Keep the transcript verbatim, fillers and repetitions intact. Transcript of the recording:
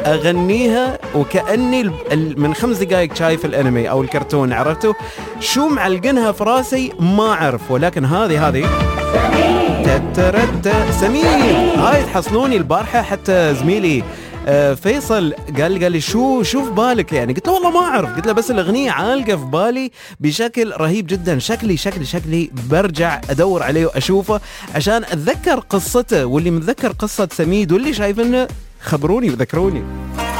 أغنيها وكأني من خمس دقائق شايف الأنمي أو الكرتون، عرفتوا شو معلقنها في راسي ما أعرف، ولكن هذه هذه تترت سمير هاي تحصلوني البارحة. حتى زميلي فيصل قال قال لي شو شو في بالك يعني، قلت له والله ما أعرف، قلت له بس الأغنية عالقة في بالي بشكل رهيب جدا، شكلي شكلي شكلي برجع أدور عليه وأشوفه عشان أتذكر قصته، واللي متذكر قصة سميد واللي شايفينه خبروني وذكروني.